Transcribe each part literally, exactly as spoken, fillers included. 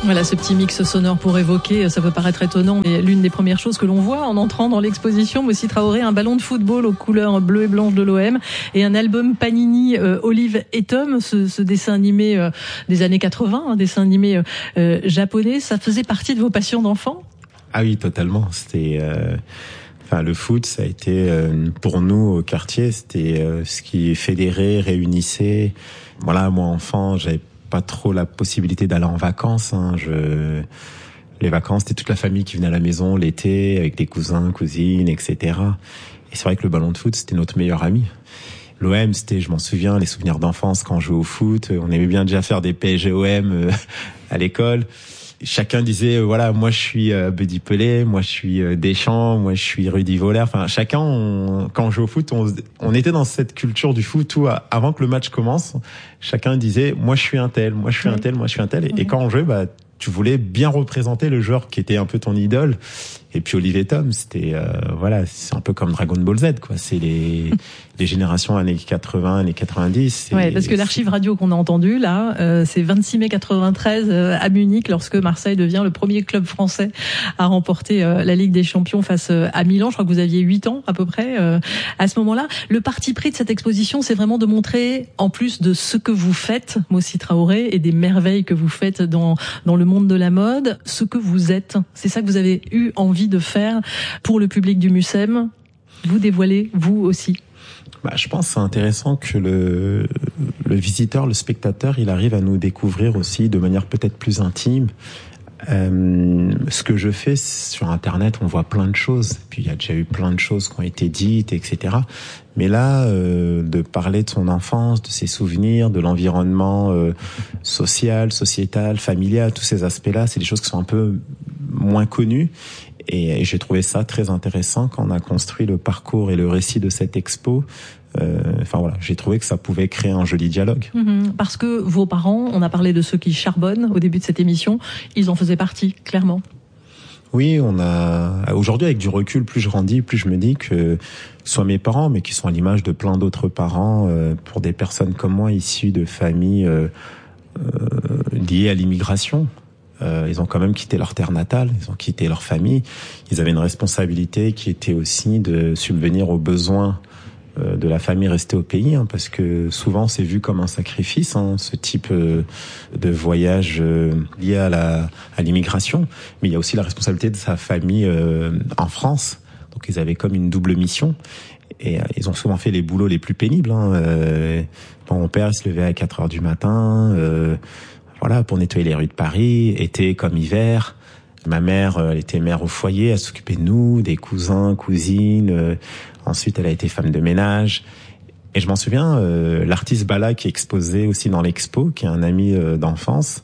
Voilà ce petit mix sonore pour évoquer, ça peut paraître étonnant, mais l'une des premières choses que l'on voit en entrant dans l'exposition, Moussi Traoré, un ballon de football aux couleurs bleues et blanches de l'O M et un album Panini euh, Olive et Tom, ce, ce dessin animé euh, des années quatre-vingts, un dessin animé euh, japonais, ça faisait partie de vos passions d'enfant ? Ah oui, totalement. C'était, euh, enfin, le foot, ça a été euh, pour nous au quartier, c'était euh, ce qui fédérait, réunissait. Voilà, moi enfant, j'avais pas trop la possibilité d'aller en vacances. Hein. Je, les vacances, c'était toute la famille qui venait à la maison l'été avec des cousins, cousines, et cetera. Et c'est vrai que le ballon de foot, c'était notre meilleur ami. L'O M, c'était, je m'en souviens, les souvenirs d'enfance quand on jouait au foot. On aimait bien déjà faire des P S G O M euh, à l'école. Chacun disait, euh, voilà, moi je suis euh, Buddy Pelé, moi je suis euh, Deschamps, moi je suis Rudy Voller. Enfin, chacun, on, quand on jouait au foot, on, on était dans cette culture du foot où, avant que le match commence, chacun disait, moi je suis un tel, moi je suis un tel, moi je suis un tel. Et, Oui. et quand on jouait, bah, tu voulais bien représenter le joueur qui était un peu ton idole. Et puis Olive et Tom, c'était euh, voilà, c'est un peu comme Dragon Ball Z, quoi. C'est les les générations années quatre-vingts, années quatre-vingt-dix. Ouais, parce que l'archive radio qu'on a entendue là, euh, c'est vingt-six mai quatre-vingt-treize euh, à Munich, lorsque Marseille devient le premier club français à remporter euh, la Ligue des Champions face euh, à Milan. Je crois que vous aviez huit ans à peu près euh, à ce moment-là. Le parti pris de cette exposition, c'est vraiment de montrer, en plus de ce que vous faites, Moussi Traoré, et des merveilles que vous faites dans dans le monde de la mode, ce que vous êtes. C'est ça que vous avez eu envie de faire pour le public du Mucem. Vous dévoilez, vous aussi. Bah, je pense que c'est intéressant que le, le visiteur, le spectateur, il arrive à nous découvrir aussi de manière peut-être plus intime. Euh, ce que je fais sur Internet, on voit plein de choses. Puis il y a déjà eu plein de choses qui ont été dites, et cetera. Mais là, euh, de parler de son enfance, de ses souvenirs, de l'environnement euh, social, sociétal, familial, tous ces aspects-là, c'est des choses qui sont un peu moins connues. Et, et j'ai trouvé ça très intéressant quand on a construit le parcours et le récit de cette expo. Euh, enfin voilà, j'ai trouvé que ça pouvait créer un joli dialogue. Mmh, parce que vos parents, on a parlé de ceux qui charbonnent au début de cette émission, ils en faisaient partie, clairement. Oui, on a aujourd'hui avec du recul, plus je grandis, plus je me dis que ce soit mes parents, mais qui sont à l'image de plein d'autres parents, euh, pour des personnes comme moi issues de familles euh, euh, liées à l'immigration. Euh, ils ont quand même quitté leur terre natale, ils ont quitté leur famille. Ils avaient une responsabilité qui était aussi de subvenir aux besoins euh, de la famille restée au pays, hein, parce que souvent c'est vu comme un sacrifice, hein, ce type euh, de voyage euh, lié à la à l'immigration. Mais il y a aussi la responsabilité de sa famille euh, en France. Donc ils avaient comme une double mission. Et euh, ils ont souvent fait les boulots les plus pénibles. Hein. Euh, mon père, il se levait à quatre heures du matin. Euh, Voilà, pour nettoyer les rues de Paris, été comme hiver. Ma mère, elle était mère au foyer, elle s'occupait de nous, des cousins, cousines. Euh, ensuite, elle a été femme de ménage. Et je m'en souviens, euh, l'artiste Bala qui est exposé aussi dans l'expo, qui est un ami euh, d'enfance.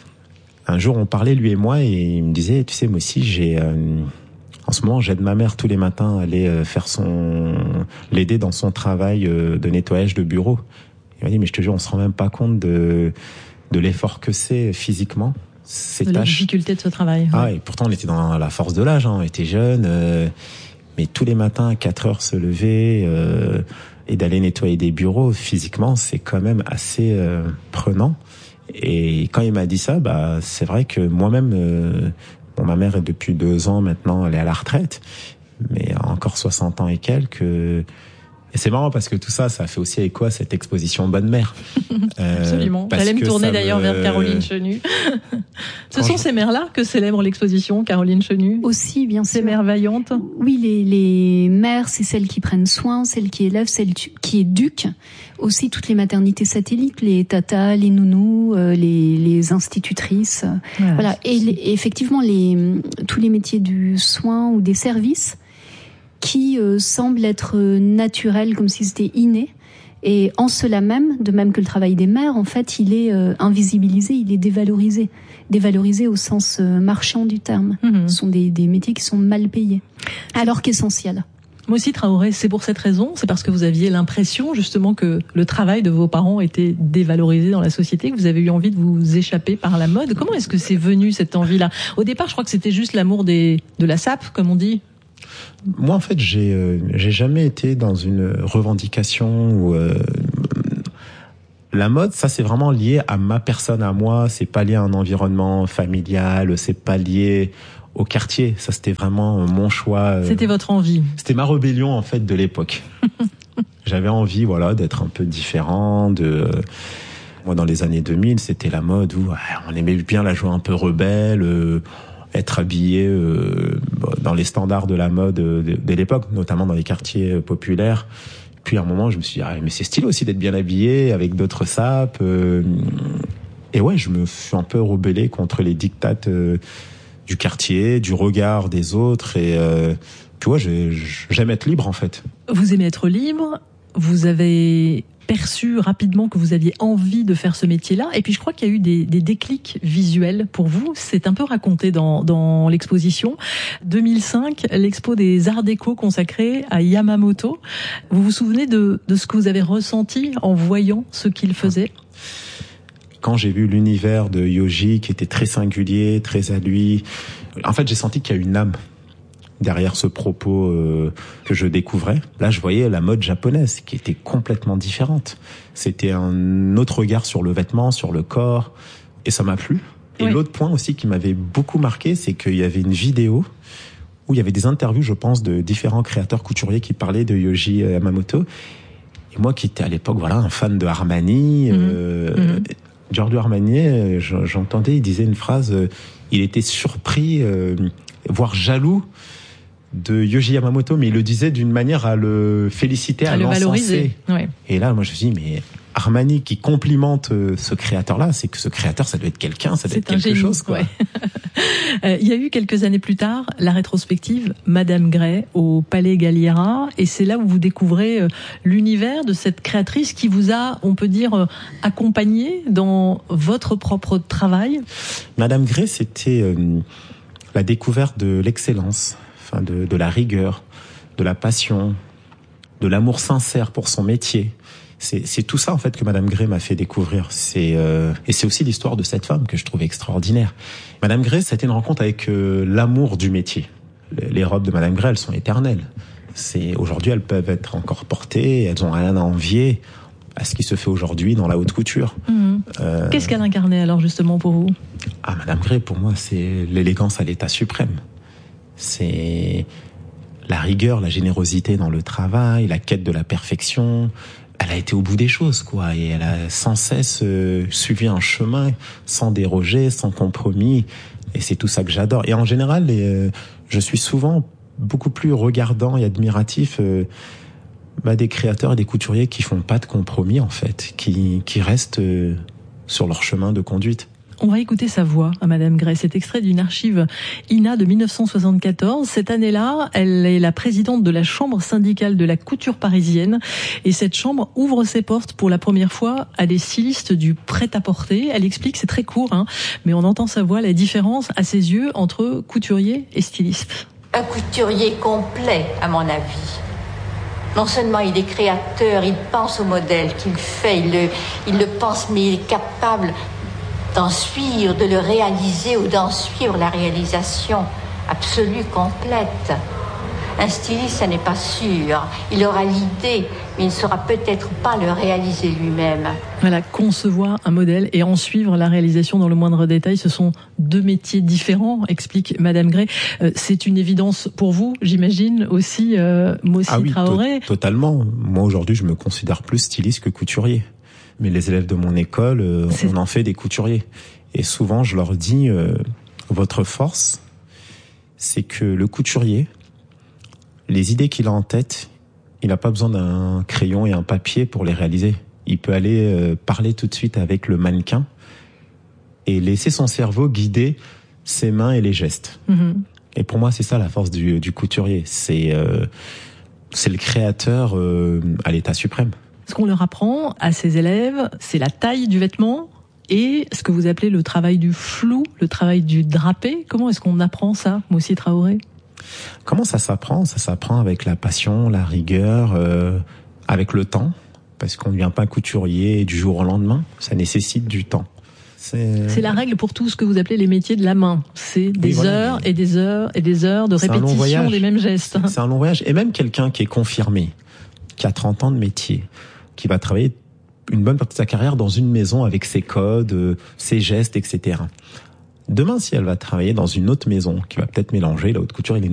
Un jour, on parlait, lui et moi, et il me disait, tu sais, moi aussi, j'ai... Euh, en ce moment, j'aide ma mère tous les matins à aller euh, faire son... l'aider dans son travail euh, de nettoyage de bureau. Il m'a dit, mais je te jure, on se rend même pas compte de... de l'effort que c'est physiquement, ces de tâches. La difficulté de ce travail. Ah, ouais. et pourtant on était dans la force de l'âge, hein, on était jeunes, euh, mais tous les matins à quatre heures se lever euh, et d'aller nettoyer des bureaux, physiquement, c'est quand même assez euh, prenant. Et quand il m'a dit ça, bah c'est vrai que moi-même, euh, bon, ma mère est depuis deux ans maintenant, elle est à la retraite, mais encore soixante ans et quelques. Euh, Et c'est marrant parce que tout ça, ça fait aussi écho à cette exposition Bonne Mère. Euh, Absolument. J'allais me tourner d'ailleurs me... vers Caroline Chenu. Ce Quand sont je... ces mères-là que célèbre l'exposition, Caroline Chenu. Aussi, bien sûr. Ces mères vaillantes. Oui, les, les mères, c'est celles qui prennent soin, celles qui élèvent, celles qui éduquent. Aussi toutes les maternités satellites, les tatas, les nounous, euh, les, les institutrices. Ouais, voilà. Et, les, et effectivement, les, tous les métiers du soin ou des services qui euh, semble être naturel, comme si c'était inné. Et en cela même, de même que le travail des mères, en fait, il est euh, invisibilisé, il est dévalorisé. Dévalorisé au sens euh, marchand du terme. Mm-hmm. Ce sont des, des métiers qui sont mal payés, alors qu'essentiels. Moussi Traoré, c'est pour cette raison, c'est parce que vous aviez l'impression justement que le travail de vos parents était dévalorisé dans la société, que vous avez eu envie de vous échapper par la mode. Comment est-ce que c'est venu cette envie-là ? Au départ, je crois que c'était juste l'amour des, de la sape, comme on dit. Moi, en fait, j'ai euh, j'ai jamais été dans une revendication ou euh, La mode, ça c'est vraiment lié à ma personne, à moi. C'est pas lié à un environnement familial, c'est pas lié au quartier. Ça c'était vraiment mon choix. C'était votre envie. C'était ma rébellion en fait de l'époque. J'avais envie, voilà, d'être un peu différent. De moi, dans les années deux mille, c'était la mode où ouais, on aimait bien la jouer un peu rebelle, euh, être habillé euh, dans les standards de la mode de, de l'époque, notamment dans les quartiers populaires. Puis à un moment, je me suis dit, ah, mais c'est stylé aussi d'être bien habillé avec d'autres sapes. Euh, et ouais, je me suis un peu rebellé contre les dictates euh, du quartier, du regard des autres. Et euh, tu vois, j'aime être libre en fait. Vous aimez être libre. Vous avez perçu rapidement que vous aviez envie de faire ce métier-là. Et puis je crois qu'il y a eu des, des déclics visuels pour vous. C'est un peu raconté dans, dans l'exposition. deux mille cinq, l'expo des Arts Déco consacrée à Yamamoto. Vous vous souvenez de, de ce que vous avez ressenti en voyant ce qu'il faisait ? Quand j'ai vu l'univers de Yohji qui était très singulier, très à lui, en fait j'ai senti qu'il y a une âme derrière ce propos euh, que je découvrais. Là, je voyais la mode japonaise qui était complètement différente. C'était un autre regard sur le vêtement, sur le corps, et ça m'a plu. Et oui. L'autre point aussi qui m'avait beaucoup marqué, c'est qu'il y avait une vidéo où il y avait des interviews, je pense, de différents créateurs couturiers qui parlaient de Yohji Yamamoto. Et moi qui étais à l'époque, voilà, un fan de Armani, mmh. Euh, mmh. Giorgio Armani, j'entendais, il disait une phrase, euh, il était surpris, euh, voire jaloux de Yohji Yamamoto, mais il le disait d'une manière à le féliciter, à, à le valoriser. Ouais. Et là, moi, je me suis dit, mais Armani qui complimente ce créateur-là, c'est que ce créateur, ça doit être quelqu'un, ça doit être quelque génie, chose, quoi. Ouais. euh, il y a eu quelques années plus tard la rétrospective Madame Gray au Palais Galliera, et c'est là où vous découvrez l'univers de cette créatrice qui vous a, on peut dire, accompagné dans votre propre travail. Madame Gray, c'était euh, la découverte de l'excellence. De, de la rigueur, de la passion, de l'amour sincère pour son métier. C'est, c'est tout ça en fait que Madame Gray m'a fait découvrir. C'est euh, et c'est aussi l'histoire de cette femme que je trouve extraordinaire. Madame Gray, c'était une rencontre avec euh, l'amour du métier. Les robes de Madame Gray, elles sont éternelles. C'est aujourd'hui, elles peuvent être encore portées, elles ont rien à envier à ce qui se fait aujourd'hui dans la haute couture. Mmh. Euh, Qu'est-ce qu'elle incarnait alors justement pour vous ? Ah, Madame Gray, pour moi, c'est l'élégance à l'état suprême. C'est la rigueur, la générosité dans le travail, la quête de la perfection. Elle a été au bout des choses, quoi, et elle a sans cesse euh, suivi un chemin sans déroger, sans compromis. Et c'est tout ça que j'adore. Et en général, euh, je suis souvent beaucoup plus regardant et admiratif euh, bah, des créateurs et des couturiers qui font pas de compromis, en fait, qui, qui restent euh, sur leur chemin de conduite. On va écouter sa voix à Madame Gray. C'est extrait d'une archive I N A de dix-neuf cent soixante-quatorze. Cette année-là, elle est la présidente de la chambre syndicale de la couture parisienne. Et cette chambre ouvre ses portes pour la première fois à des stylistes du prêt-à-porter. Elle explique, c'est très court, hein, mais on entend sa voix, la différence à ses yeux entre couturier et styliste. Un couturier complet, à mon avis. Non seulement il est créateur, il pense au modèle qu'il fait, il le, il le pense, mais il est capable d'en suivre, de le réaliser ou d'en suivre la réalisation absolue, complète. Un styliste, ça n'est pas sûr. Il aura l'idée, mais il ne saura peut-être pas le réaliser lui-même. Voilà, concevoir un modèle et en suivre la réalisation dans le moindre détail, ce sont deux métiers différents, explique Madame Gray. Euh, c'est une évidence pour vous, j'imagine, aussi, euh, Moussi ah oui, Traoré. To- totalement. Moi, aujourd'hui, je me considère plus styliste que couturier. Mais les élèves de mon école, euh, on en fait des couturiers. Et souvent, je leur dis, euh, votre force, c'est que le couturier, les idées qu'il a en tête, il n'a pas besoin d'un crayon et un papier pour les réaliser. Il peut aller euh, parler tout de suite avec le mannequin et laisser son cerveau guider ses mains et les gestes. Mm-hmm. Et pour moi, c'est ça la force du, du couturier. C'est, euh, c'est le créateur euh, à l'état suprême. Ce qu'on leur apprend à ces élèves, c'est la taille du vêtement et ce que vous appelez le travail du flou, le travail du drapé. Comment est-ce qu'on apprend ça, Moussi Traoré ? Comment ça s'apprend ? Ça s'apprend avec la passion, la rigueur, euh, avec le temps, parce qu'on ne devient pas couturier du jour au lendemain. Ça nécessite du temps. C'est, c'est la règle pour tout ce que vous appelez les métiers de la main. C'est des oui, voilà, heures et des heures et des heures de c'est répétition des mêmes gestes. C'est un long voyage. Et même quelqu'un qui est confirmé, qui a trente ans de métier, qui va travailler une bonne partie de sa carrière dans une maison avec ses codes, ses gestes, et cetera. Demain, si elle va travailler dans une autre maison qui va peut-être mélanger la haute couture et les